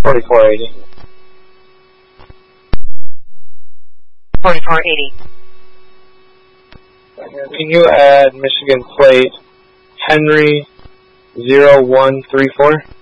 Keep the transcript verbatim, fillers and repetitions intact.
forty-four eighty. forty-four eighty. Can you add Michigan plate Henry zero one three four?